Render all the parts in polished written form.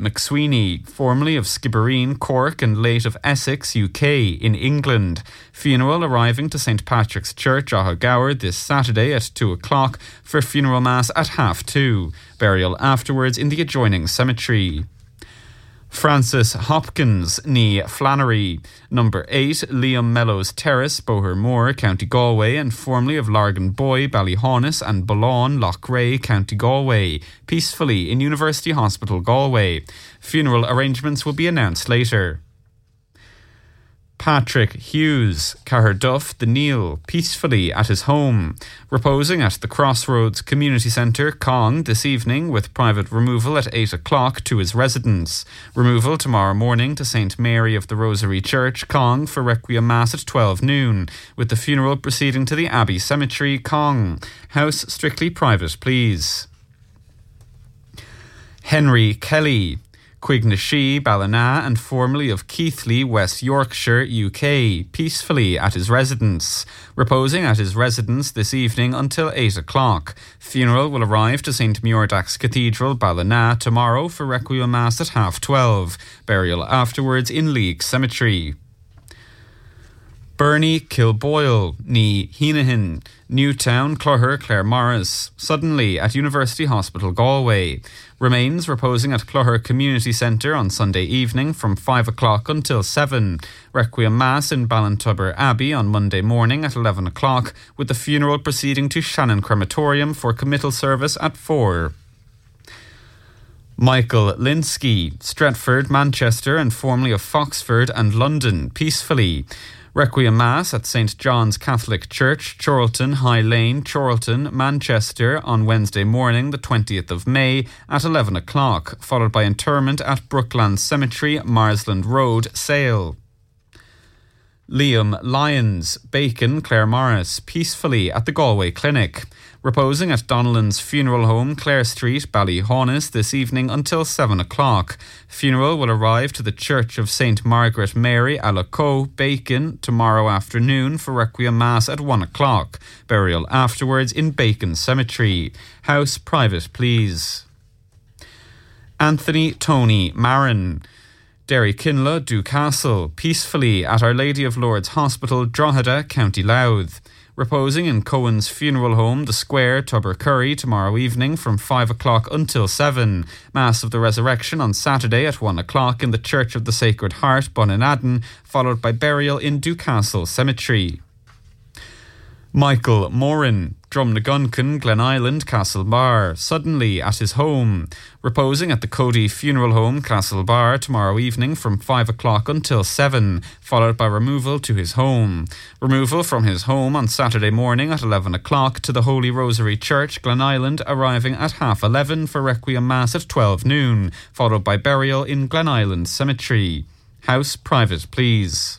McSweeney, formerly of Skibbereen, Cork and late of Essex, UK, in England. Funeral arriving to St Patrick's Church, Ahagower, this Saturday at 2 o'clock for funeral mass at 2:30. Burial afterwards in the adjoining cemetery. Francis Hopkins, ní Flannery, number 8, Liam Mellows Terrace, Bohermore, County Galway, and formerly of Largan Boy, Ballyhaunis, and Ballaugh, Loughrea, County Galway, peacefully in University Hospital, Galway. Funeral arrangements will be announced later. Patrick Hughes, Caherduff, the Neil, peacefully at his home, reposing at the Crossroads Community Centre, Cong, this evening with private removal at 8 o'clock to his residence. Removal tomorrow morning to St Mary of the Rosary Church, Cong, for Requiem Mass at 12 noon, with the funeral proceeding to the Abbey Cemetery, Cong. House strictly private, please. Henry Kelly, Quignashi, Ballina, and formerly of Keighley, West Yorkshire, UK, peacefully at his residence. Reposing at his residence this evening until 8 o'clock. Funeral will arrive to St Muirdax Cathedral, Ballina, tomorrow for Requiem Mass at 12:30. Burial afterwards in Leek Cemetery. Bernie Kilboyle, ní Heenahan, Newtown, Clogher, Claremorris, suddenly at University Hospital, Galway. Remains reposing at Clogher Community Centre on Sunday evening from 5 o'clock until 7. Requiem Mass in Ballintubber Abbey on Monday morning at 11 o'clock, with the funeral proceeding to Shannon Crematorium for committal service at 4. Michael Linsky, Stretford, Manchester, and formerly of Foxford and London, peacefully. Requiem Mass at St John's Catholic Church, Chorlton, High Lane, Chorlton, Manchester on Wednesday morning, the 20th of May at 11 o'clock, followed by interment at Brookland Cemetery, Marsland Road, Sale. Liam Lyons, Bacon, Claremorris, peacefully at the Galway Clinic. Reposing at Donnellan's Funeral Home, Clare Street, Ballyhaunis, this evening until 7 o'clock. Funeral will arrive to the Church of St Margaret Mary, Alacoe, Bacon, tomorrow afternoon for Requiem Mass at 1 o'clock. Burial afterwards in Bacon Cemetery. House private, please. Anthony Tony Marin, Derry Kinlough, Dewcastle, peacefully at Our Lady of Lourdes Hospital, Drogheda, County Louth. Reposing in Cohen's Funeral Home, The Square, Tubbercurry, tomorrow evening from 5 o'clock until 7. Mass of the Resurrection on Saturday at 1 o'clock in the Church of the Sacred Heart, Bunninadden, followed by burial in Dewcastle Cemetery. Michael Moran, Drumnaguncan, Glen Island, Castlebar, suddenly at his home. Reposing at the Cody Funeral Home, Castlebar, tomorrow evening from 5 o'clock until 7, followed by removal to his home. Removal from his home on Saturday morning at 11 o'clock to the Holy Rosary Church, Glen Island, arriving at 11:30 for Requiem Mass at 12 noon, followed by burial in Glen Island Cemetery. House private, please.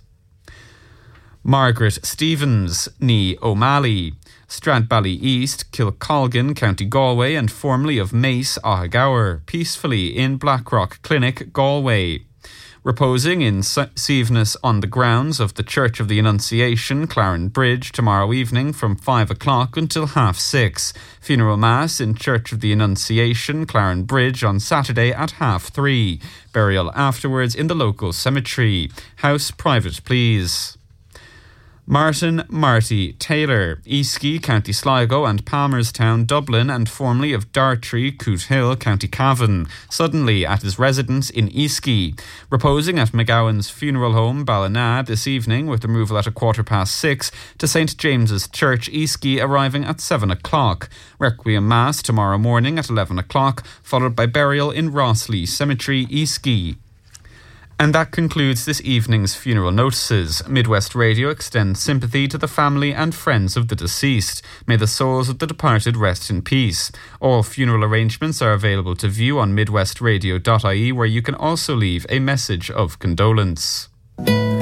Margaret Stevens, ní O'Malley, Stradbally East, Kilcolgan, County Galway, and formerly of Mace, Ahagower, peacefully in Blackrock Clinic, Galway. Reposing in Seaveness on the grounds of the Church of the Annunciation, Claren Bridge, tomorrow evening from 5 o'clock until 6:30. Funeral Mass in Church of the Annunciation, Claren Bridge on Saturday at 3:30. Burial afterwards in the local cemetery. House private, please. Martin Marty Taylor, Easky, County Sligo, and Palmerstown, Dublin, and formerly of Dartry, Cootehill, County Cavan, suddenly at his residence in Easky. Reposing at McGowan's Funeral Home, Ballina, this evening with removal at 6:15 to St James's Church, Easky, arriving at 7 o'clock. Requiem Mass tomorrow morning at 11 o'clock, followed by burial in Rossley Cemetery, Easky. And that concludes this evening's funeral notices. Midwest Radio extends sympathy to the family and friends of the deceased. May the souls of the departed rest in peace. All funeral arrangements are available to view on midwestradio.ie, where you can also leave a message of condolence.